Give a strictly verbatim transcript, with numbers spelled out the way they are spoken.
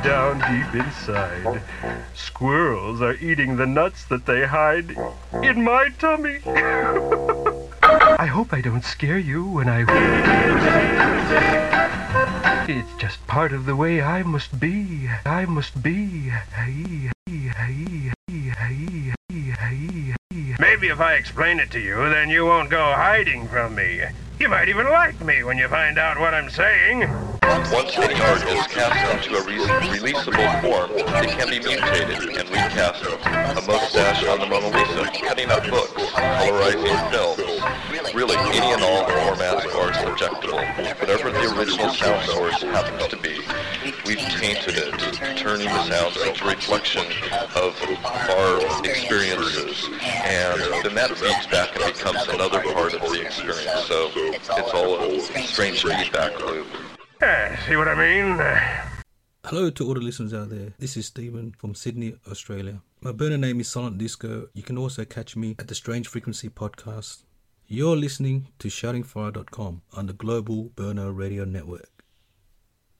Down deep inside, squirrels are eating the nuts that they hide in my tummy. I hope I don't scare you when I... It's just part of the way I must be. I must be. Maybe if I explain it to you, then you won't go hiding from me. You might even like me when you find out what I'm saying. Once any art is cast into a re- releasable form, it can be mutated and recast. A mustache on the Mona Lisa, cutting up books, colorizing films. Really, any and all formats are subjectable. Whatever the original sound source happens to be, we've tainted it, turning the sounds into a reflection of our experiences. And then that feeds back and becomes another part of the experience. So it's all a strange feedback loop. Uh, see what I mean? Hello to all the listeners out there. This is Stephen from Sydney, Australia. My burner name is Silent Disco. You can also catch me at the Strange Frequency podcast. You're listening to shouting fire dot com on the Global Burner Radio Network.